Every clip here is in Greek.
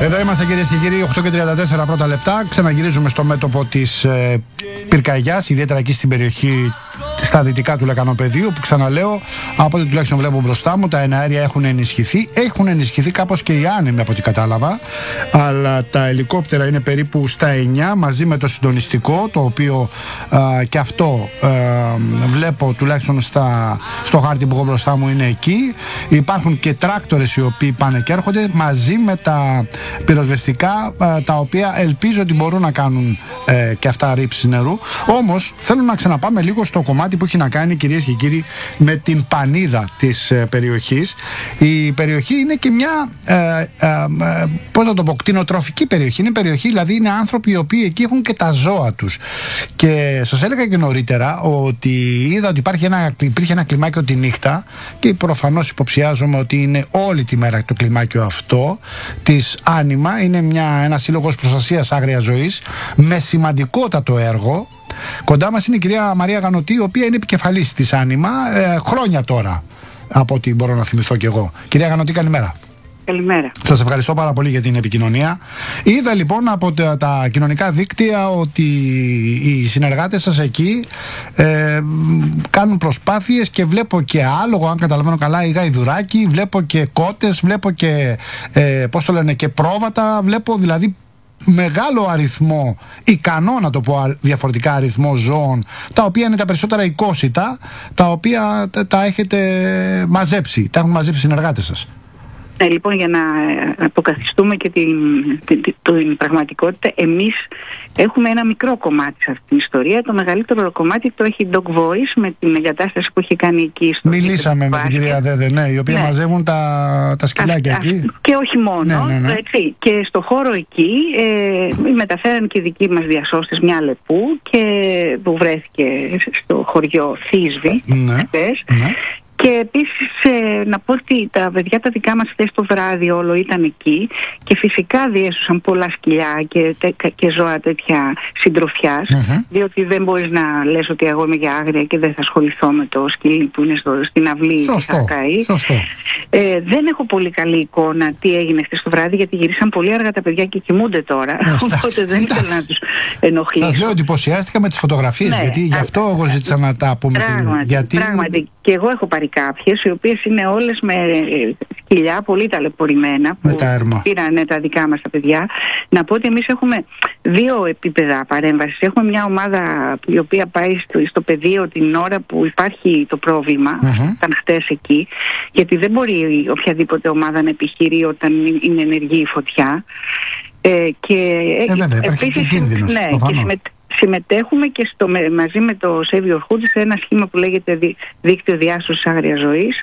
Εδώ είμαστε, κυρίες και κύριοι, 8:34 πρώτα λεπτά. Ξαναγυρίζουμε στο μέτωπο της πυρκαγιάς, ιδιαίτερα εκεί στην περιοχή στα δυτικά του Λεκανοπεδίου, που ξαναλέω, από ό,τι τουλάχιστον βλέπω μπροστά μου, τα εναέρια έχουν ενισχυθεί. Έχουν ενισχυθεί κάπως και οι άνεμοι, από ό,τι κατάλαβα. Αλλά τα ελικόπτερα είναι περίπου στα 9, μαζί με το συντονιστικό, το οποίο και αυτό βλέπω τουλάχιστον στο χάρτη που έχω μπροστά μου είναι εκεί. Υπάρχουν και τράκτορες οι οποίοι πάνε και έρχονται, μαζί με τα πυροσβεστικά, τα οποία ελπίζω ότι μπορούν να κάνουν και αυτά ρήψη νερού. Όμως θέλω να ξαναπάμε λίγο στο κομμάτι που έχει να κάνει, κυρίες και κύριοι, με την πανίδα της περιοχής. Η περιοχή είναι και μια πώς να το πω, κτηνοτροφική περιοχή. Είναι περιοχή, δηλαδή είναι άνθρωποι οι οποίοι εκεί έχουν και τα ζώα τους. Και σας έλεγα και νωρίτερα ότι είδα ότι υπήρχε ένα κλιμάκιο τη νύχτα, και προφανώς υποψιάζομαι ότι είναι όλη τη μέρα το κλιμάκιο αυτό της Άνιμα. Είναι ένας σύλλογος προστασίας άγριας ζωής με σημαντικότατο έργο. Κοντά μας είναι η κυρία Μαρία Γανωτή, η οποία είναι επικεφαλής της Άνιμα χρόνια τώρα, από ό,τι μπορώ να θυμηθώ κι εγώ. Κυρία Γανωτή, καλημέρα. Καλημέρα. Σας ευχαριστώ πάρα πολύ για την επικοινωνία. Είδα λοιπόν από τα κοινωνικά δίκτυα ότι οι συνεργάτες σας εκεί κάνουν προσπάθειες, και βλέπω και άλογο, αν καταλαβαίνω καλά, ή γαϊδουράκι, βλέπω και κότες, βλέπω και και πρόβατα, βλέπω δηλαδή μεγάλο αριθμό, ικανό να το πω διαφορετικά, αριθμό ζώων, τα οποία είναι τα περισσότερα οικόσιτα, τα οποία τα έχετε μαζέψει, τα έχουν μαζέψει οι συνεργάτες σας. Λοιπόν, για να αποκαθιστούμε και την πραγματικότητα, εμείς έχουμε ένα μικρό κομμάτι σε αυτήν την ιστορία. Το μεγαλύτερο κομμάτι το έχει η Dog Voice, με την εγκατάσταση που έχει κάνει εκεί στο. Μιλήσαμε με την κυρία Δέδε, ναι, οι οποίοι μαζεύουν τα σκυλάκια εκεί. Και όχι μόνο. Ναι. Έτσι. Και στο χώρο εκεί μεταφέραν και οι δικοί μας διασώστες μια λεπού, που βρέθηκε στο χωριό Θήσβη. Ναι. Και επίσης να πω ότι τα παιδιά τα δικά μας χθες το βράδυ όλο ήταν εκεί, και φυσικά διέσωσαν πολλά σκυλιά και ζώα τέτοια συντροφιάς, διότι δεν μπορείς να λες ότι εγώ είμαι για άγρια και δεν θα ασχοληθώ με το σκυλί που είναι στην αυλή και θα καεί. Δεν έχω πολύ καλή εικόνα τι έγινε χθες το βράδυ, γιατί γυρίσαν πολύ αργά τα παιδιά και κοιμούνται τώρα, οπότε δεν ήθελα να τους ενοχλήσω. Σας λέω ότι εντυπωσιάστηκα με τις φωτογραφίες, γιατί γι' αυτό εγώ ζήτησα να τα πούμε. Πράγματι. Και εγώ έχω πάρει κάποιες, οι οποίες είναι όλες με σκυλιά πολύ ταλαιπωρημένα, που πήραν τα δικά μας τα παιδιά. Να πω ότι εμείς έχουμε δύο επίπεδα παρέμβασης. Έχουμε μια ομάδα η οποία πάει στο πεδίο την ώρα που υπάρχει το πρόβλημα, ήταν χτες εκεί, γιατί δεν μπορεί οποιαδήποτε ομάδα να επιχειρεί όταν είναι ενεργή η φωτιά. Βέβαια, υπάρχει και κίνδυνος. Συμμετέχουμε και μαζί με το Save Your Hood σε ένα σχήμα που λέγεται Δίκτυο Διάσωσης Άγριας Ζωής,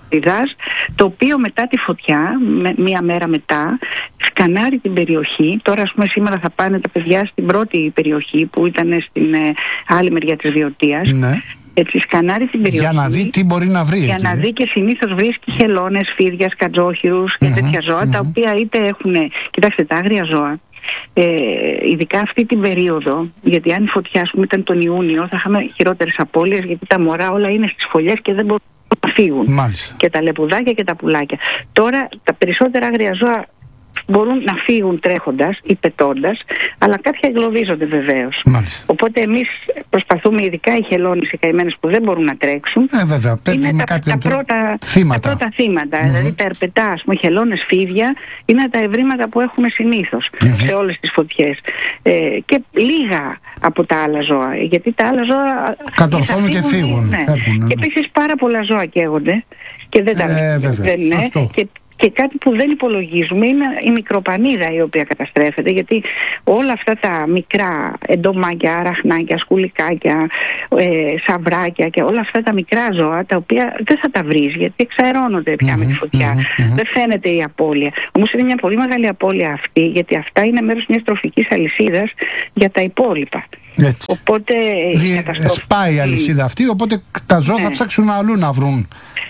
το οποίο μετά τη φωτιά, μία μέρα μετά, σκανάρει την περιοχή. Τώρα, ας πούμε, σήμερα θα πάνε τα παιδιά στην πρώτη περιοχή, που ήταν στην άλλη μεριά της Βιωτίας. Ναι. Έτσι, σκανάρει την περιοχή. Για να δει τι μπορεί να βρει. Για να δει, και συνήθως βρίσκει χελώνες, φίδια, σκατζόχυρους και τέτοια ζώα, τα οποία είτε έχουν. Κοιτάξτε, τα άγρια ζώα, ειδικά αυτή την περίοδο, γιατί αν η φωτιά, ας πούμε, ήταν τον Ιούνιο, θα είχαμε χειρότερες απώλειες, γιατί τα μωρά όλα είναι στις φωλιές και δεν μπορούν να φύγουν. Μάλιστα. Και τα λεπουδάκια και τα πουλάκια. Τώρα τα περισσότερα άγρια ζώα μπορούν να φύγουν τρέχοντας ή πετώντας, αλλά κάποια εγκλωβίζονται βεβαίως. Μάλιστα. Οπότε εμείς προσπαθούμε, ειδικά οι χελώνες, οι καημένες που δεν μπορούν να τρέξουν, βέβαια, είναι τα πρώτα θύματα. Δηλαδή τα ερπετά, ας πούμε, χελώνες, φίδια, είναι τα ευρήματα που έχουμε συνήθως σε όλες τις φωτιές. Και λίγα από τα άλλα ζώα, γιατί τα άλλα ζώα κατορθώνουν και φύγουν. Ναι. Και επίσης πάρα πολλά ζώα καίγονται και δεν τα λένε. Και κάτι που δεν υπολογίζουμε είναι η μικροπανίδα, η οποία καταστρέφεται, γιατί όλα αυτά τα μικρά εντομάκια, αραχνάκια, σκουλικάκια, σαβράκια και όλα αυτά τα μικρά ζώα, τα οποία δεν θα τα βρεις, γιατί εξαερώνονται πια με τη φωτιά. Δεν φαίνεται η απώλεια. Όμως είναι μια πολύ μεγάλη απώλεια αυτή, γιατί αυτά είναι μέρος μιας τροφικής αλυσίδας για τα υπόλοιπα. Έτσι. Οπότε σπάει η αλυσίδα αυτή, οπότε τα ζώα θα ψάξουν αλλού να βρουν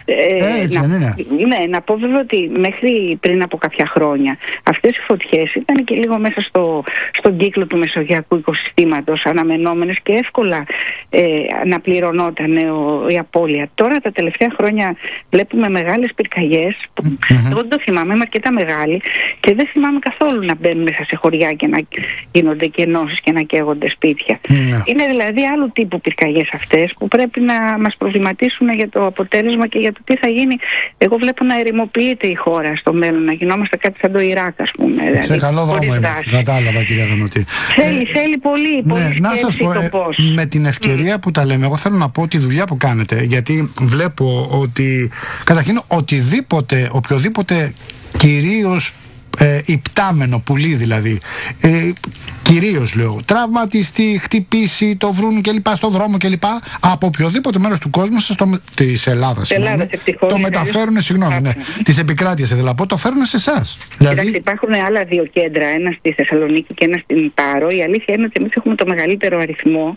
Να πω βέβαια ότι μέχρι πριν από κάποια χρόνια αυτές οι φωτιές ήταν και λίγο μέσα στον κύκλο του μεσογειακού οικοσυστήματος, αναμενόμενες και εύκολα να πληρωνόταν η απώλεια. Τώρα τα τελευταία χρόνια βλέπουμε μεγάλες πυρκαγιές. Εγώ δεν το θυμάμαι, είμαι αρκετά μεγάλη και δεν θυμάμαι καθόλου να μπαίνουν μέσα σε χωριά και να γίνονται κενώσεις και να καίγονται σπίτια. Είναι δηλαδή άλλου τύπου πυρκαγιές αυτές που πρέπει να μας προβληματίσουν για το αποτέλεσμα και για το τι θα γίνει. Εγώ βλέπω να ερημοποιείται η χώρα στο μέλλον, να γινόμαστε κάτι σαν το Ιράκ, ας πούμε. Δηλαδή, σε καλό δρόμο είμαστε. Κατάλαβα, κυρία Γανωτή. Θέλει πολύ να σας πω, με την ευκαιρία που τα λέμε, εγώ θέλω να πω τη δουλειά που κάνετε, γιατί βλέπω ότι καταρχήν οποιοδήποτε κυρίως υπτάμενο πουλί δηλαδή, κυρίως λέω, τραυματιστεί, χτυπήσει, το βρουν κλπ. Στο δρόμο κλπ. Από οποιοδήποτε μέρος του κόσμου της Ελλάδας, το μεταφέρουν, της επικράτειας, δηλαδή, το φέρουν σε εσάς. Κοιτάξτε, υπάρχουν άλλα δύο κέντρα, ένα στη Θεσσαλονίκη και ένα στην Πάρο. Η αλήθεια είναι ότι εμείς έχουμε το μεγαλύτερο αριθμό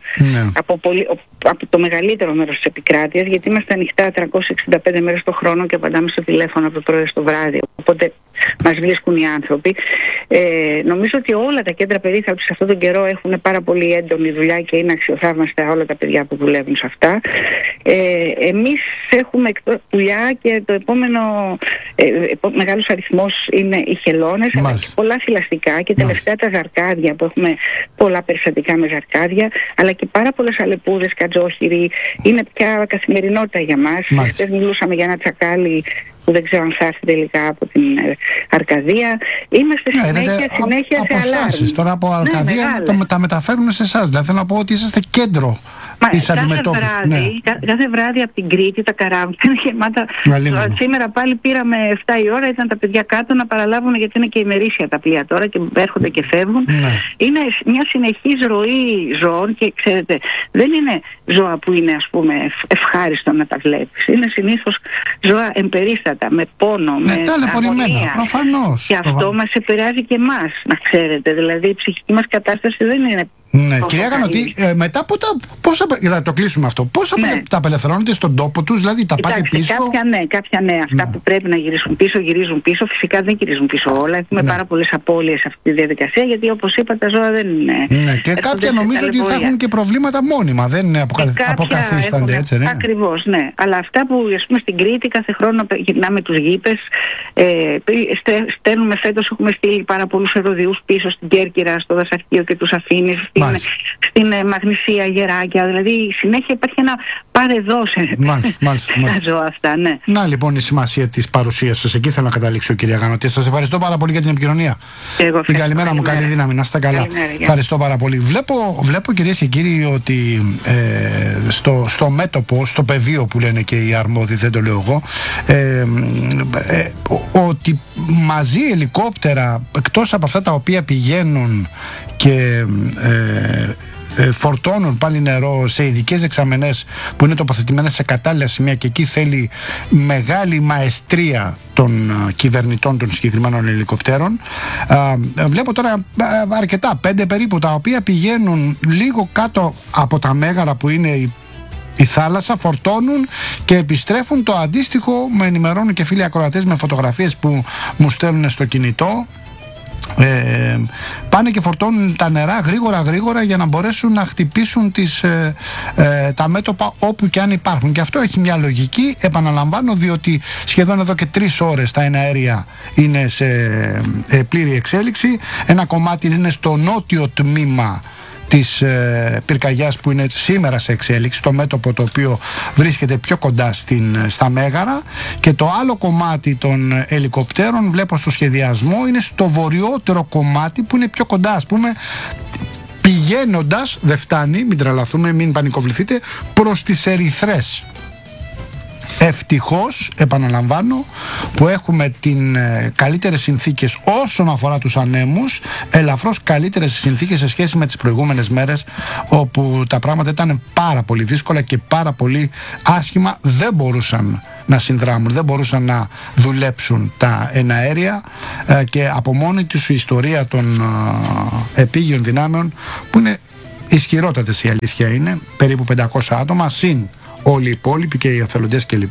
από το μεγαλύτερο μέρος της επικράτειας, γιατί είμαστε ανοιχτά 365 μέρες το χρόνο και απαντάμε στο τηλέφωνο από το πρωί στο βράδυ. Οπότε μας βρίσκουν οι άνθρωποι. Νομίζω ότι όλα τα κέντρα περίθαλψης σε αυτόν τον καιρό έχουν πάρα πολύ έντονη δουλειά και είναι αξιοθαύμαστα όλα τα παιδιά που δουλεύουν σε αυτά. Εμείς έχουμε δουλειά και το επόμενο μεγάλος αριθμός είναι οι χελώνες, αλλά και πολλά θηλαστικά και τελευταία τα ζαρκάδια, που έχουμε πολλά περιστατικά με ζαρκάδια, αλλά και πάρα πολλές αλεπούδες, κατζόχυροι. Είναι πια καθημερινότητα για μας. Χθες μιλούσαμε για ένα τσακάλι που δεν ξέρω αν θα έρθει τελικά από την Αρκαδία. Είμαστε συνέχεια σε αλάρμ. Τώρα από Αρκαδία τα μεταφέρουν σε εσάς. Δηλαδή θέλω να πω ότι είσαστε κέντρο της αντιμετώπισης. Κάθε βράδυ από την Κρήτη τα καράβια είναι γεμάτα. Σήμερα πάλι πήραμε 7 η ώρα, ήταν τα παιδιά κάτω να παραλάβουν, γιατί είναι και ημερήσια τα πλοία τώρα και έρχονται και φεύγουν. Είναι μια συνεχής ροή ζώων και ξέρετε, δεν είναι ζώα που είναι, ας πούμε, ευχάριστο να τα βλέπεις. Είναι συνήθως ζώα εμπερίστατα, με πόνο, με αγωνία. Προφανώς. Και αυτό μας επηρεάζει και εμάς, να ξέρετε. Δηλαδή η ψυχική μας κατάσταση δεν είναι. Κυρία Γανωτή, μετά από πώς θα το κλείσουμε αυτό, πώς τα απελευθερώνετε στον τόπο τους, δηλαδή τα πάτε πίσω? Κάποια ναι. Αυτά που πρέπει να γυρίσουν πίσω, γυρίζουν πίσω. Φυσικά δεν γυρίζουν πίσω όλα. Έχουμε πάρα πολλές απώλειες σε αυτή τη διαδικασία, γιατί όπως είπα τα ζώα δεν είναι. Και κάποια νομίζω ότι θα έχουν και προβλήματα μόνιμα, δεν αποκαθίστανται, έτσι, ναι. Ακριβώς, ναι. Αλλά αυτά που, ας πούμε, στην Κρήτη κάθε χρόνο γυρνάμε τους γήπες. Στέλνουμε φέτος, έχουμε στείλει πάρα πολλούς ερωδιούς πίσω στην Κέρκυρα, στο Δασαρχείο και τους Αφήνες, στην Μαγνησία, Γεράκια. Δηλαδή συνέχεια υπάρχει ένα παρεδώσε στα ζώα αυτά. Ναι. Να λοιπόν η σημασία της παρουσίας σας εκεί θέλω να καταλήξω, κυρία Γανωτή. Σας ευχαριστώ πάρα πολύ για την επικοινωνία. Την καλημέρα μου, καλή δύναμη, να είστε καλά. Ευχαριστώ πάρα πολύ. Βλέπω κυρίες και κύριοι ότι στο μέτωπο, στο πεδίο που λένε και οι αρμόδιοι, δεν το λέω εγώ, ότι μαζί ελικόπτερα, εκτός από αυτά τα οποία πηγαίνουν και φορτώνουν πάλι νερό σε ειδικές δεξαμενές που είναι τοποθετημένες σε κατάλληλα σημεία, και εκεί θέλει μεγάλη μαεστρία των κυβερνητών των συγκεκριμένων ελικοπτέρων. Βλέπω τώρα αρκετά, 5 περίπου, τα οποία πηγαίνουν λίγο κάτω από τα μέγαρα που είναι η θάλασσα, φορτώνουν και επιστρέφουν. Το αντίστοιχο με ενημερώνουν και φίλοι ακροατές με φωτογραφίες που μου στέλνουν στο κινητό. Πάνε και φορτώνουν τα νερά γρήγορα για να μπορέσουν να χτυπήσουν τα μέτωπα όπου και αν υπάρχουν. Και αυτό έχει μια λογική, επαναλαμβάνω, διότι σχεδόν εδώ και 3 ώρες τα εναέρια είναι σε πλήρη εξέλιξη. Ένα κομμάτι είναι στο νότιο τμήμα της πυρκαγιάς που είναι σήμερα σε εξέλιξη, το μέτωπο το οποίο βρίσκεται πιο κοντά στα Μέγαρα, και το άλλο κομμάτι των ελικοπτέρων, βλέπω στο σχεδιασμό, είναι στο βορειότερο κομμάτι που είναι πιο κοντά, ας πούμε, πηγαίνοντας, δεν φτάνει, μην τρελαθούμε, μην πανικοβληθείτε, προς τις Ερυθρές. Ευτυχώς, επαναλαμβάνω, που έχουμε καλύτερες συνθήκες όσον αφορά τους ανέμους, ελαφρώς καλύτερες συνθήκες σε σχέση με τις προηγούμενες μέρες, όπου τα πράγματα ήταν πάρα πολύ δύσκολα και πάρα πολύ άσχημα. Δεν μπορούσαν να συνδράμουν, δεν μπορούσαν να δουλέψουν τα εναέρια, και από μόνη τους η ιστορία των επίγειων δυνάμεων, που είναι ισχυρότατες, η αλήθεια είναι, περίπου 500 άτομα, συν όλοι οι υπόλοιποι και οι εθελοντές κλπ.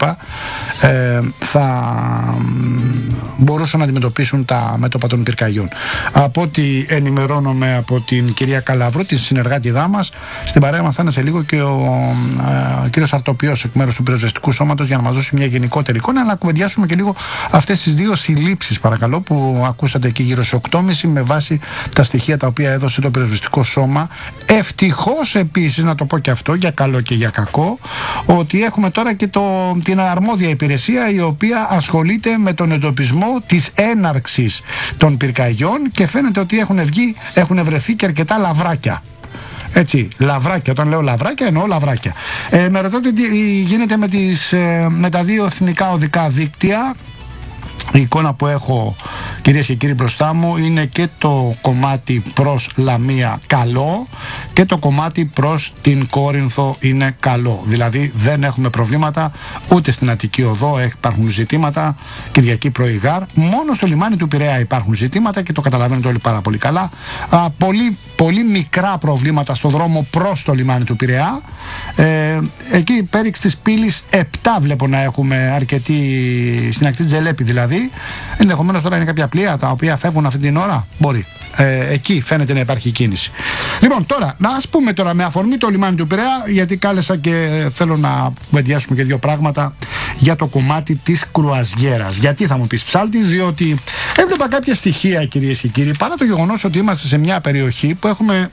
Θα μπορούσαν να αντιμετωπίσουν τα μέτωπα των πυρκαγιών. Από ό,τι ενημερώνομαι από την κυρία Καλαβρού, τη συνεργάτηδά μας, στην παρέα μας θα είναι σε λίγο και ο κύριος Αρτοπιός εκ μέρους του Πυροσβεστικού Σώματος για να μας δώσει μια γενικότερη εικόνα, να κουβεντιάσουμε και λίγο αυτές τις δύο συλλήψεις, παρακαλώ, που ακούσατε εκεί γύρω στις 8.30 με βάση τα στοιχεία τα οποία έδωσε το Πυροσβεστικό Σώμα. Ευτυχώς επίσης, να το πω και αυτό, για καλό και για κακό, ότι έχουμε τώρα και την αρμόδια υπηρεσία η οποία ασχολείται με τον εντοπισμό της έναρξης των πυρκαγιών και φαίνεται ότι έχουν βρεθεί και αρκετά λαβράκια. Έτσι, λαβράκια. Όταν λέω λαβράκια εννοώ λαβράκια. Με ρωτάτε τι γίνεται με τα δύο εθνικά οδικά δίκτυα. Η εικόνα που έχω, κυρίες και κύριοι, μπροστά μου είναι και το κομμάτι προς Λαμία καλό και το κομμάτι προς την Κόρινθο είναι καλό. Δηλαδή δεν έχουμε προβλήματα ούτε στην Αττική Οδό υπάρχουν ζητήματα, Κυριακή πρωί Γάρ. Μόνο στο λιμάνι του Πειραιά υπάρχουν ζητήματα και το καταλαβαίνετε όλοι πάρα πολύ καλά. Πολύ μικρά προβλήματα στο δρόμο προς το λιμάνι του Πειραιά. Εκεί πέριξ της πύλης 7 βλέπω να έχουμε αρκετή, στην ακτή Τζελέπη δηλαδή. Ενδεχομένως τώρα είναι κάποια πλοία τα οποία φεύγουν αυτή την ώρα. Μπορεί. Εκεί φαίνεται να υπάρχει κίνηση. Λοιπόν, τώρα, να ας πούμε τώρα με αφορμή το λιμάνι του Πειραιά, γιατί κάλεσα και θέλω να κουβεντιάσουμε και δύο πράγματα για το κομμάτι της κρουαζιέρας. Γιατί θα μου πεις ψάλτης, διότι έβλεπα κάποια στοιχεία, κυρίες και κύριοι, παρά το γεγονός ότι είμαστε σε μια περιοχή που έχουμε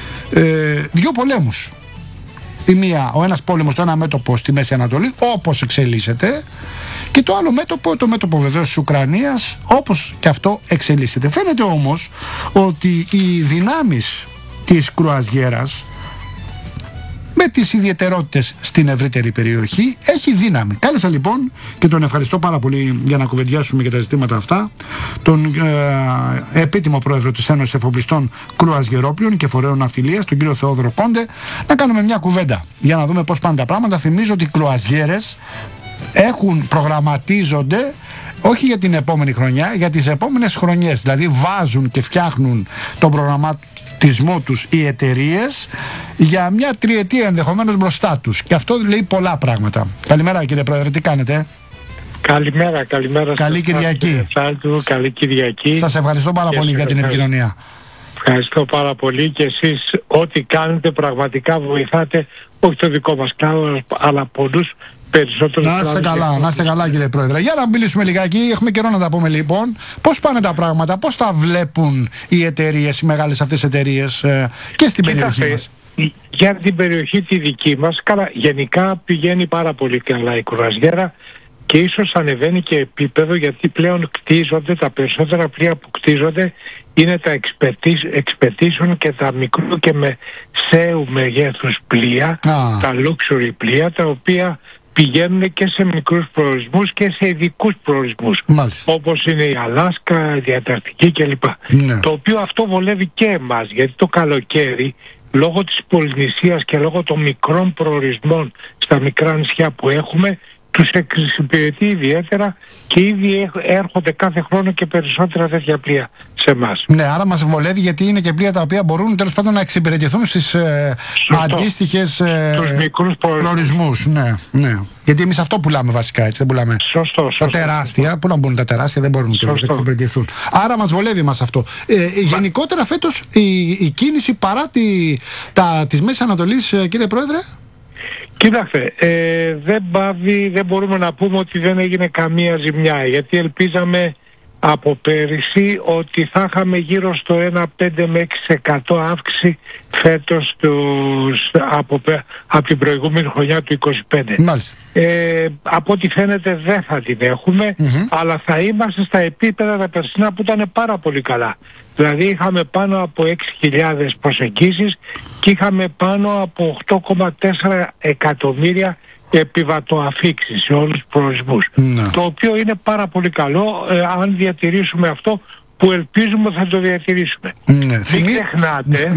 δύο πολέμους. Ο ένας πόλεμος, το ένα μέτωπο στη Μέση Ανατολή, όπως εξελίσσεται, και το άλλο μέτωπο, το μέτωπο βεβαίως της Ουκρανίας, όπως και αυτό εξελίσσεται. Φαίνεται όμως ότι οι δυνάμεις της κρουαζιέρας, με τις ιδιαιτερότητες στην ευρύτερη περιοχή, έχει δύναμη. Κάλεσα λοιπόν, και τον ευχαριστώ πάρα πολύ για να κουβεντιάσουμε για τα ζητήματα αυτά, τον επίτιμο πρόεδρο της Ένωσης Εφοπλιστών Κρουαζιερόπλων και Φορέων Αφιλίας, τον κύριο Θεόδωρο Κόντε, να κάνουμε μια κουβέντα για να δούμε πώς πάνε τα πράγματα. Θυμίζω ότι οι κρουαζιέρες προγραμματίζονται όχι για την επόμενη χρονιά, για τις επόμενες χρονιές. Δηλαδή βάζουν και φτιάχνουν τον προγραμματισμό τους οι εταιρείες για μια τριετία ενδεχομένως μπροστά τους. Και αυτό λέει πολλά πράγματα. Καλημέρα κύριε Πρόεδρε, τι κάνετε? Καλημέρα. Καλή Κυριακή. Καλή Κυριακή. Σας ευχαριστώ πάρα πολύ για την επικοινωνία. Ευχαριστώ πάρα πολύ και εσείς ό,τι κάνετε πραγματικά βοηθάτε όχι το δικό μας κλάδο αλλά πολλούς περισσότερους. Να είστε καλά κύριε Πρόεδρε. Για να μιλήσουμε λιγάκι, έχουμε καιρό να τα πούμε λοιπόν. Πώς πάνε τα πράγματα, πώς τα βλέπουν οι εταιρείες, οι μεγάλες αυτές εταιρείες και στην περιοχή μας? Για την περιοχή τη δική μας, γενικά πηγαίνει πάρα πολύ καλά η κρουαζιέρα και ίσως ανεβαίνει και επίπεδο γιατί πλέον κτίζονται, τα περισσότερα πλοία που κτίζονται είναι τα expedition και τα μικρού και μεσαίου μεγέθους πλοία, τα luxury πλοία, τα οποία πηγαίνουν και σε μικρούς προορισμούς και σε ειδικούς προορισμούς. Όπως είναι η Αλάσκα, η Διαταρκτική κλπ. Ναι. Το οποίο αυτό βολεύει και εμάς, γιατί το καλοκαίρι, λόγω της πολυνησίας και λόγω των μικρών προορισμών στα μικρά νησιά που έχουμε, τους εξυπηρετεί ιδιαίτερα και ήδη έρχονται κάθε χρόνο και περισσότερα τέτοια πλοία σε εμάς. Ναι, άρα μας βολεύει γιατί είναι και πλοία τα οποία μπορούν τέλος πάντων να εξυπηρετηθούν στις αντίστοιχες μικρούς προορισμούς. Ναι. Γιατί εμείς αυτό πουλάμε βασικά, έτσι δεν πουλάμε. Σωστό. Τα τεράστια, πού να μπουν τα τεράστια, δεν μπορούν να εξυπηρετηθούν. Άρα μας βολεύει μας αυτό. Γενικότερα φέτος η κίνηση παρά της Μέσης Ανατολής, κύριε Πρόεδρε? Κοίταξε, δεν μπορούμε να πούμε ότι δεν έγινε καμία ζημιά, γιατί ελπίζαμε από πέρυσι ότι θα είχαμε γύρω στο 1,5 με 6% αύξηση φέτος από την προηγούμενη χρονιά του 2025. Από ό,τι φαίνεται δεν θα την έχουμε, αλλά θα είμαστε στα επίπεδα τα περσινά που ήταν πάρα πολύ καλά. Δηλαδή είχαμε πάνω από 6.000 προσεγγίσεις και είχαμε πάνω από 8,4 εκατομμύρια επιβατοαφήξεις σε όλους τους προορισμούς. Το οποίο είναι πάρα πολύ καλό αν διατηρήσουμε αυτό που ελπίζουμε θα το διατηρήσουμε. Μην ξεχνάτε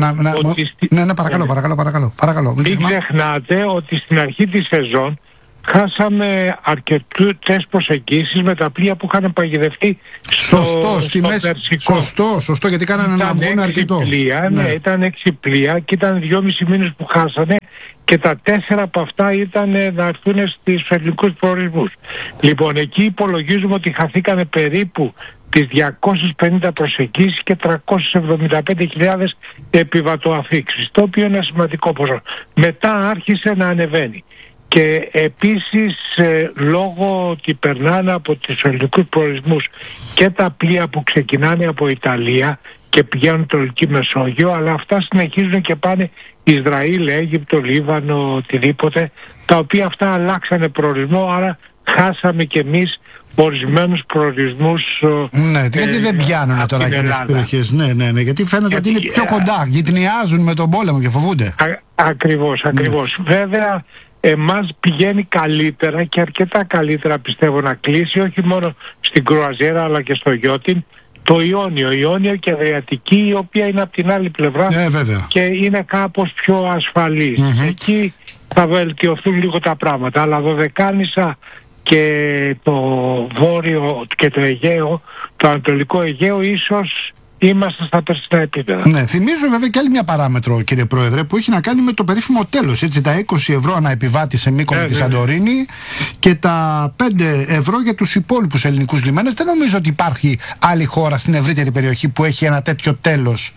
Μην ξεχνάτε ότι στην αρχή της σεζόν χάσαμε αρκετές προσεγγίσεις με τα πλοία που είχαν παγιδευτεί στη μέση. Σωστό, γιατί κάνανε ένα βγουν αρκετό. Ήταν 6 πλοία και ήταν 2,5 μήνες που χάσανε και τα 4 από αυτά ήταν να έρθουν στους ελληνικούς προορισμούς. Λοιπόν, εκεί υπολογίζουμε ότι χαθήκανε περίπου τις 250 προσεγγίσεις και 375.000 επιβατοαφήξεις, το οποίο είναι ένα σημαντικό ποσό. Μετά άρχισε να ανεβαίνει. Και επίσης λόγω ότι περνάνε από τους ελληνικούς προορισμούς και τα πλοία που ξεκινάνε από Ιταλία και πηγαίνουν το Λυκή Μεσόγειο, αλλά αυτά συνεχίζουν και πάνε Ισραήλ, Αίγυπτο, Λίβανο, οτιδήποτε, τα οποία αυτά αλλάξανε προορισμό, άρα χάσαμε κι εμείς ορισμένους προορισμούς. Ναι, γιατί δεν πιάνουν τώρα και τις περιοχές. Ναι, γιατί φαίνεται ότι είναι πιο κοντά, γυτνιάζουν με τον πόλεμο και φοβούνται. Ακριβώς. Βέβαια, εμάς πηγαίνει καλύτερα και αρκετά καλύτερα, πιστεύω, να κλείσει όχι μόνο στην κρουαζιέρα αλλά και στο γιότιν το Ιόνιο και Αδριατική, η οποία είναι από την άλλη πλευρά και είναι κάπως πιο ασφαλής. Εκεί θα βελτιωθούν λίγο τα πράγματα, αλλά Δωδεκάνησα και το Βόρειο και το Αιγαίο, το Ανατολικό Αιγαίο, ίσως είμαστε στα περσινά επίπεδα. Ναι, θυμίζω βέβαια και άλλη μια παράμετρο, κύριε Πρόεδρε, που έχει να κάνει με το περίφημο τέλος. Έτσι, τα 20 ευρώ ανά επιβάτη σε Μύκονο και Σαντορίνη και τα 5 ευρώ για τους υπόλοιπους ελληνικούς λιμένες. Δεν νομίζω ότι υπάρχει άλλη χώρα στην ευρύτερη περιοχή που έχει ένα τέτοιο τέλος.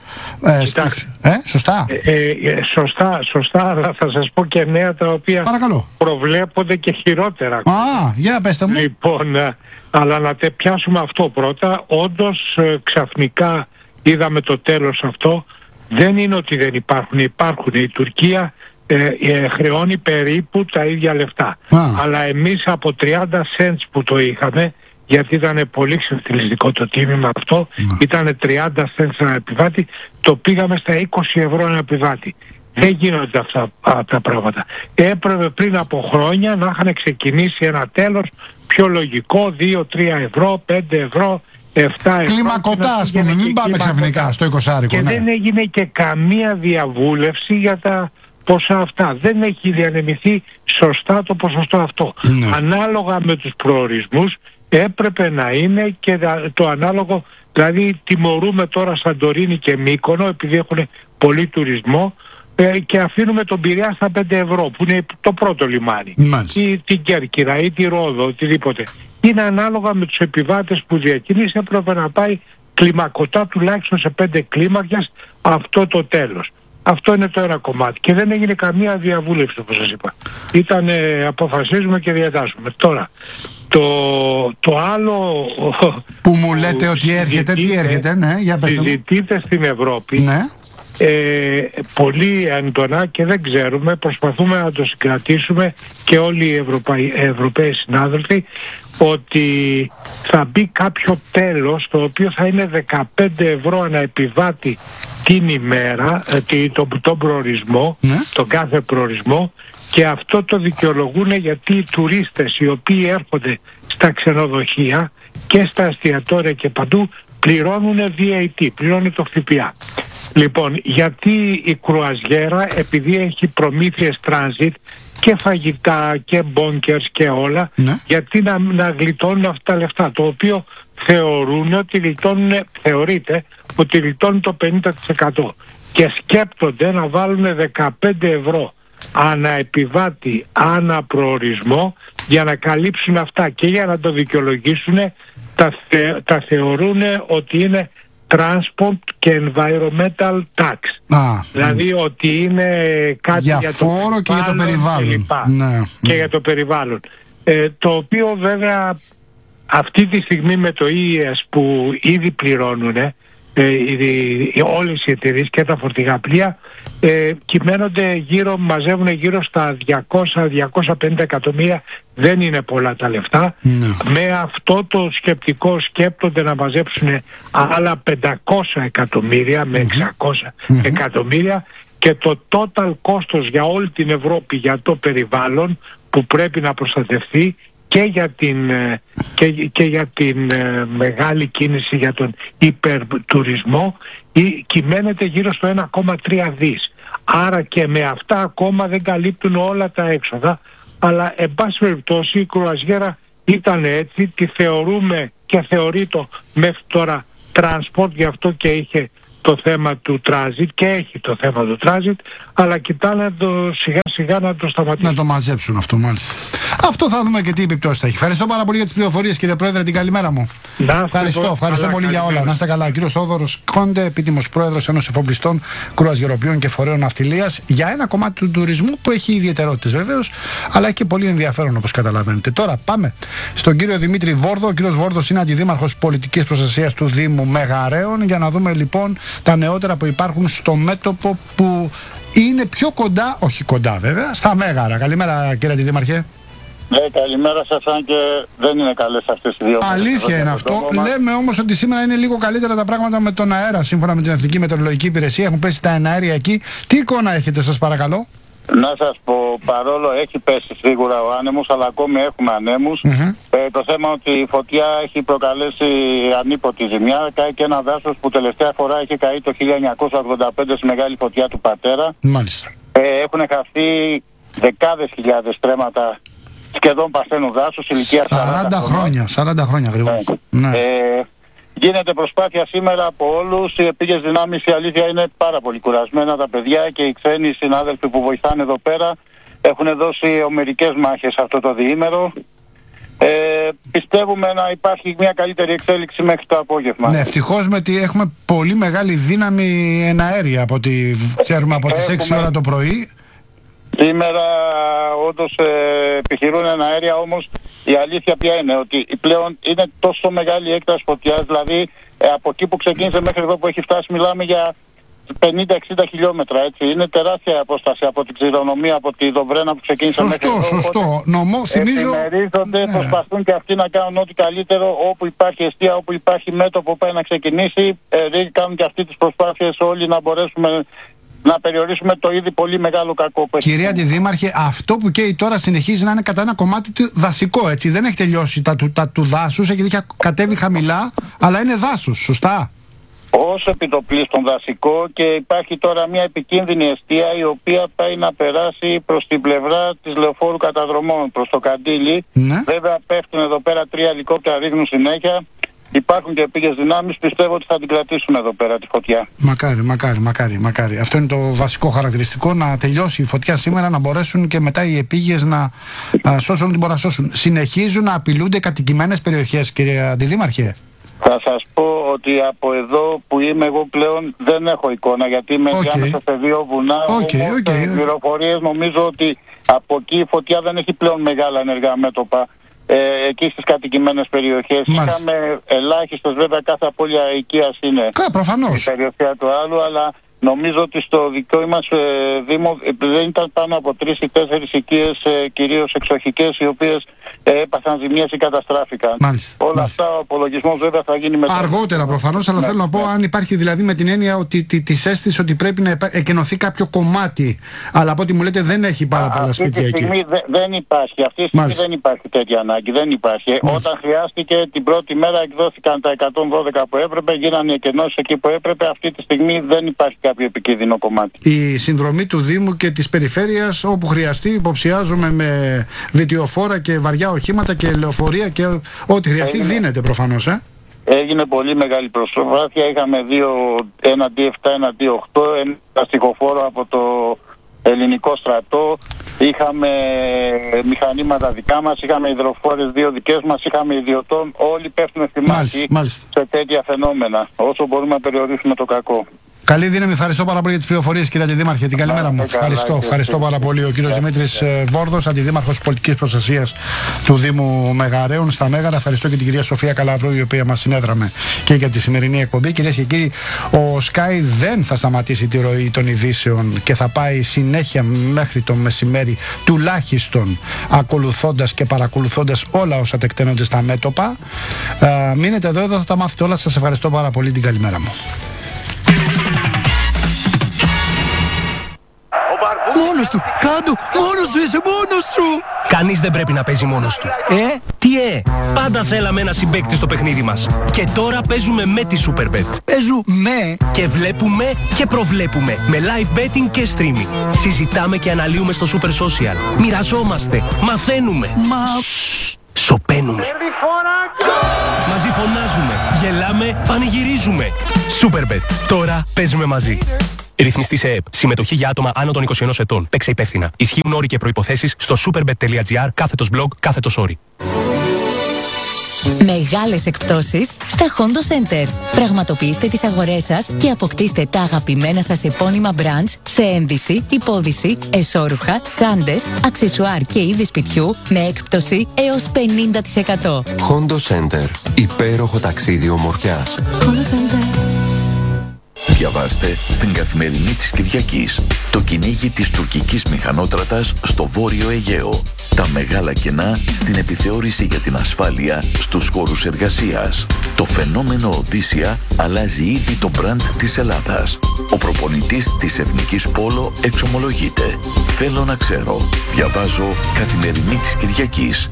Σωστά. Σωστά, αλλά θα σας πω και νέα τα οποία προβλέπονται και χειρότερα. Για πέστε μου. Λοιπόν, αλλά να πιάσουμε αυτό πρώτα. Όντως ξαφνικά είδαμε το τέλος αυτό. Δεν είναι ότι δεν υπάρχουν. Η Τουρκία χρεώνει περίπου τα ίδια λεφτά. Αλλά εμείς από 30 cents που το είχαμε, γιατί ήταν πολύ ξεφτυλιστικό το τίμημα αυτό, ήταν 30 cents ένα επιβάτη, το πήγαμε στα 20 ευρώ ένα επιβάτη. Δεν γίνονται αυτά τα πράγματα. Έπρεπε πριν από χρόνια να είχαν ξεκινήσει ένα τέλος πιο λογικό, 2-3 ευρώ, 5 ευρώ, 7 ευρώ. Κλιμακωτά, ας πούμε, μην πάμε ξαφνικά στο 20άρικο. Και δεν έγινε και καμία διαβούλευση για τα ποσά αυτά. Δεν έχει διανεμηθεί σωστά το ποσοστό αυτό. Ανάλογα με τους προορισμούς έπρεπε να είναι και το ανάλογο, δηλαδή τιμωρούμε τώρα Σαντορίνη και Μύκονο επειδή έχουν πολύ τουρισμό, και αφήνουμε τον Πειραιά στα 5 ευρώ που είναι το πρώτο λιμάνι, ή την Κέρκυρα ή τη Ρόδο, οτιδήποτε. Είναι ανάλογα με τους επιβάτες που διακινήσει, έπρεπε να πάει κλιμακωτά τουλάχιστον σε 5 κλίμακες αυτό το τέλος. Αυτό είναι το ένα κομμάτι και δεν έγινε καμία διαβούλευση, όπως σας είπα. Ήταν αποφασίζουμε και διατάσσουμε. Τώρα το άλλο που μου λέτε ότι έρχεται, τι έρχεται, συζητείται στην Ευρώπη, πολύ έντονα και δεν ξέρουμε, προσπαθούμε να το συγκρατήσουμε και όλοι οι Ευρωπαίοι συνάδελφοι, ότι θα μπει κάποιο τέλος το οποίο θα είναι 15 ευρώ ανά επιβάτη την ημέρα, τον προορισμό, τον κάθε προορισμό, και αυτό το δικαιολογούν γιατί οι τουρίστες οι οποίοι έρχονται στα ξενοδοχεία και στα εστιατόρια και παντού πληρώνουν VAT, πληρώνουν το ΦΠΑ. Λοιπόν, γιατί η κρουαζιέρα, επειδή έχει προμήθειες transit και φαγητά και bunkers και όλα, γιατί να γλιτώνουν αυτά τα λεφτά, το οποίο θεωρείται ότι γλιτώνουν το 50% και σκέπτονται να βάλουν 15 ευρώ ανά επιβάτη, ανά προορισμό, για να καλύψουν αυτά και για να το δικαιολογήσουν τα θεωρούν ότι είναι transport και environmental tax. Δηλαδή ότι είναι κάτι για φόρο και για το περιβάλλον. Και για το περιβάλλον. Το οποίο βέβαια αυτή τη στιγμή με το EES που ήδη πληρώνουν όλες οι εταιρείες και τα φορτηγά πλοία, μαζεύουν γύρω στα 200-250 εκατομμύρια. Δεν είναι πολλά τα λεφτά. Με αυτό το σκεπτικό σκέπτονται να μαζέψουν άλλα 500 εκατομμύρια με 600 εκατομμύρια, και το total κόστος για όλη την Ευρώπη για το περιβάλλον που πρέπει να προστατευτεί και για την μεγάλη κίνηση για τον υπερτουρισμό κυμαίνεται γύρω στο 1,3 δις. Άρα και με αυτά ακόμα δεν καλύπτουν όλα τα έξοδα, αλλά εν πάση περιπτώσει η κρουαζιέρα ήταν έτσι, τη θεωρούμε και θεωρεί το μέχρι τώρα transport, γι' αυτό και είχε το θέμα του τράζιτ και έχει το θέμα του τράζιτ, αλλά κοιτάνε σιγά σιγά να το σταματήσουν. Να το μαζέψουν αυτό, μάλιστα. Αυτό θα δούμε και τι επιπτώσεις θα έχει. Ευχαριστώ πάρα πολύ για τις πληροφορίες, κύριε Πρόεδρε, την καλημέρα μου. Ευχαριστώ πολύ για όλα. Να είστε καλά. Κύριος Θόδωρος Κόντε, επίτιμος πρόεδρος Ένωσης Εφοπλιστών, Κρουαζιεροποιών και Φορέων Ναυτιλίας, για ένα κομμάτι του τουρισμού που έχει ιδιαιτερότητες βεβαίως, αλλά έχει και πολύ ενδιαφέρον όπως καταλαβαίνετε. Τώρα πάμε στον κύριο Δημήτρη Βόρδο. Ο κύριος Βόρδος είναι αντιδήμαρχος πολιτικής προστασίας του Δήμου Μεγαρέων, για να δούμε λοιπόν τα νεότερα που υπάρχουν στο μέτωπο που είναι πιο κοντά, όχι κοντά βέβαια, στα Μέγαρα. Καλημέρα κύριε Αντιδήμαρχε. Ναι, καλημέρα σας, αν και δεν είναι καλές αυτές οι δύο μέρες. Αλήθεια είναι αυτό. Λέμε όμως ότι σήμερα είναι λίγο καλύτερα τα πράγματα με τον αέρα. Σύμφωνα με την Εθνική Μετεωρολογική Υπηρεσία έχουν πέσει τα εναέρια εκεί. Τι εικόνα έχετε, σας παρακαλώ? Να σας πω, παρόλο έχει πέσει σίγουρα ο άνεμος, αλλά ακόμη έχουμε ανέμους. Το θέμα ότι η φωτιά έχει προκαλέσει ανίποτη ζημιά. Κάει και ένα δάσος που τελευταία φορά είχε καεί το 1985 στη μεγάλη φωτιά του πατέρα. Μάλιστα. Έχουν χαθεί δεκάδες χιλιάδες στρέμματα σχεδόν παρθένου δάσους, ηλικία 40 χρόνια γρήγορα. Ναι. Γίνεται προσπάθεια σήμερα από όλους. Οι επίγειες δυνάμεις, η αλήθεια, είναι πάρα πολύ κουρασμένα. Τα παιδιά και οι ξένοι συνάδελφοι που βοηθάνε εδώ πέρα έχουν δώσει ομερικές μάχες αυτό το διήμερο. Πιστεύουμε να υπάρχει μια καλύτερη εξέλιξη μέχρι το απόγευμα. Ναι, ευτυχώς έχουμε πολύ μεγάλη δύναμη εναέρια από ό,τι ξέρουμε από τις 6 ώρα το πρωί. Σήμερα όντως επιχειρούν εναέρια, όμως η αλήθεια ποια είναι? Ότι πλέον είναι τόσο μεγάλη έκταση φωτιάς, δηλαδή από εκεί που ξεκίνησε μέχρι εδώ που έχει φτάσει μιλάμε για 50-60 χιλιόμετρα, έτσι. Είναι τεράστια απόσταση από την κληρονομία, από τη Δοβρένα που ξεκίνησε μέχρι εδώ. Σωστό. Θυμίζω... Επιμερίζονται, προσπαθούν και αυτοί να κάνουν ό,τι καλύτερο, όπου υπάρχει εστία, όπου υπάρχει μέτωπο που πάει να ξεκινήσει, κάνουν και αυτοί τις προσπάθειες όλοι να μπορέσουμε να περιορίσουμε το ήδη πολύ μεγάλο κακό που έχει. Κυρία Αντιδήμαρχε, αυτό που καίει τώρα συνεχίζει να είναι κατά ένα κομμάτι του δασικό, έτσι. Δεν έχει τελειώσει του δάσους, έχει κατέβει χαμηλά, αλλά είναι δάσους, σωστά? Ως επιτοπλίστων δασικό, και υπάρχει τώρα μια επικίνδυνη εστία η οποία πάει να περάσει προς την πλευρά της Λεωφόρου Καταδρομών, προς το Καντήλι. Ναι. Βέβαια πέφτουν εδώ πέρα 3 ελικόπτερα, ρίχνουν συνέχεια. Υπάρχουν και επίγειες δυνάμεις, πιστεύω ότι θα την κρατήσουν εδώ πέρα τη φωτιά. Μακάρι. Αυτό είναι το βασικό χαρακτηριστικό, να τελειώσει η φωτιά σήμερα, να μπορέσουν και μετά οι επίγειες να σώσουν ό,τι μπορούν να σώσουν. Συνεχίζουν να απειλούνται κατοικημένες περιοχές, κύριε Αντιδήμαρχε? Θα σας πω ότι από εδώ που είμαι εγώ πλέον δεν έχω εικόνα, γιατί είμαι διάμεσα σε 2 βουνά. Οι πληροφορίες νομίζω ότι από εκεί η φωτιά δεν έχει πλέον μεγάλα ενεργά μέτωπα. Εκεί στις κατοικημένες περιοχές είχαμε ελάχιστες, βέβαια κάθε απώλεια οικίας είναι προφανώς η περιοχή του άλλου, αλλά νομίζω ότι στο δικό μας Δήμο δεν ήταν πάνω από 3 ή 4 οικίες, κυρίως εξοχικές, οι οποίες έπαθαν ζημιές ή καταστράφηκαν. Όλα αυτά ο απολογισμός βέβαια θα γίνει μετά. Αργότερα προφανώς, αλλά θέλω να πω αν υπάρχει δηλαδή με την έννοια ότι της αίσθησης ότι πρέπει να εκενωθεί κάποιο κομμάτι, αλλά από ό,τι μου λέτε δεν έχει πάρα πολλά σπίτια εκεί. Αυτή τη στιγμή δεν υπάρχει. Αυτή τη στιγμή δεν υπάρχει τέτοια ανάγκη. Δεν υπάρχει. Όταν χρειάστηκε την πρώτη μέρα εκδόθηκαν τα 112 που έπρεπε, γίνανε οι εκενώσεις εκεί που έπρεπε. Αυτή τη στιγμή δεν υπάρχει κάποιο επικίνδυνο κομμάτι. Η συνδρομή του Δήμου και της περιφέρειας όπου χρειαστεί, υποψιάζομαι, με βιτιοφόρα και βαριά οχήματα και λεωφορεία και ό,τι χρειαστεί δίνεται προφανώς. Έγινε πολύ μεγάλη προσπάθεια. Είχαμε 1 D7, 1 D8, ένα στοιχοφόρο από το ελληνικό στρατό. Είχαμε μηχανήματα δικά μας, είχαμε υδροφόρες 2 δικές μας, είχαμε ιδιωτών. Όλοι πέφτουν στη μάχη σε τέτοια φαινόμενα, όσο μπορούμε να περιορίσουμε το κακό. Καλή δύναμη, ευχαριστώ πάρα πολύ για τις πληροφορίες, κύριε Αντιδήμαρχε. Την καλημέρα μου. Ευχαριστώ πάρα πολύ. Ο κύριος Δημήτρης Βόρδος, Αντιδήμαρχος Πολιτικής Προστασίας του Δήμου Μεγαρέων στα Μέγαρα. Ευχαριστώ και την κυρία Σοφία Καλαβρού, η οποία μας συνέδραμε και για τη σημερινή εκπομπή. Κυρίες και κύριοι, ο Sky δεν θα σταματήσει τη ροή των ειδήσεων και θα πάει συνέχεια μέχρι το μεσημέρι, τουλάχιστον ακολουθώντας και παρακολουθώντας όλα όσα τεκταίνονται στα μέτωπα. Μείνετε εδώ θα τα μάθετε όλα. Σας ευχαριστώ πάρα πολύ. Την καλημέρα μου. Μόνος του, κάτω, μόνος σου είσαι, μόνος σου. Κανείς δεν πρέπει να παίζει μόνος του. Τι πάντα θέλαμε ένα συμπαίκτη στο παιχνίδι μας. Και τώρα παίζουμε με τη Superbet. Παίζουμε και βλέπουμε και προβλέπουμε με live betting και streaming. Συζητάμε και αναλύουμε στο Super Social. Μοιραζόμαστε, μαθαίνουμε. Σωπαίνουμε. Μαζί φωνάζουμε, γελάμε, πανηγυρίζουμε. Superbet. Τώρα παίζουμε μαζί. Ρυθμιστή σε ΕΕΠ. Συμμετοχή για άτομα άνω των 21 ετών. Παίξε υπεύθυνα. Ισχύουν όροι και προϋποθέσεις στο superbet.gr/blog/όροι. Μεγάλες εκπτώσεις στα Hondo Center. Πραγματοποιήστε τις αγορές σας και αποκτήστε τα αγαπημένα σας επώνυμα brands σε ένδυση, υπόδυση, εσώρουχα, τσάντες, αξεσουάρ και είδη σπιτιού με έκπτωση έως 50%. Hondo Center. Υπέροχο ταξίδι ομορφιάς. Hondo Center. Διαβάστε στην Καθημερινή της Κυριακής το κυνήγι της τουρκικής μηχανότρατας στο Βόρειο Αιγαίο. Τα μεγάλα κενά στην επιθεώρηση για την ασφάλεια στους χώρους εργασίας. Το φαινόμενο Οδύσσια αλλάζει ήδη το μπραντ της Ελλάδας. Ο προπονητής της Εθνικής Πόλο εξομολογείται. Θέλω να ξέρω. Διαβάζω Καθημερινή της Κυριακής.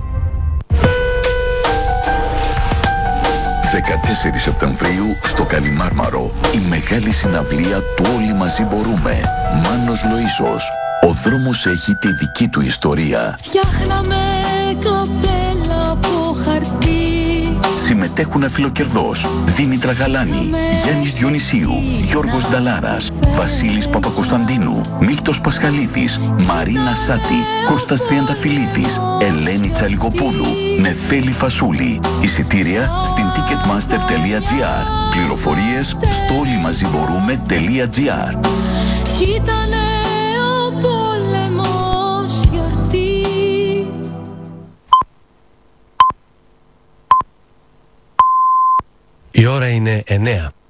14 Σεπτεμβρίου στο Καλιμάρμαρο. Η μεγάλη συναυλία του Όλοι Μαζί Μπορούμε. Μάνος Λοΐσος. Ο δρόμος έχει τη δική του ιστορία. Φτιάχναμε καπέλα από χαρτί. Συμμετέχουν Φιλοκερδός, Δήμητρα Γαλάνη, Γιάννης Διονυσίου, Γιώργος Νταλάρας, Βασίλης Παπακοσταντίνου, Μίλτος Πασχαλίδης, Μαρίνα Σάτη, Κώστας Τριανταφυλλίδης, Ελένη Τσαλιγοπούλου, Νεφέλη Φασούλη. Εισιτήρια στην ticketmaster.gr. Πληροφορίες στο όλοιμαζιμπορούμε.gr. Η ώρα είναι 9.